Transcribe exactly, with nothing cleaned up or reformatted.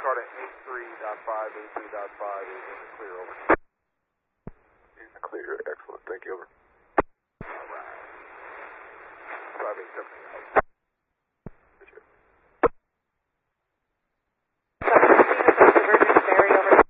Carter eight three dot five, eight three dot five is in the clear, over. In the clear, excellent. Thank you, over. All right. five eight seven.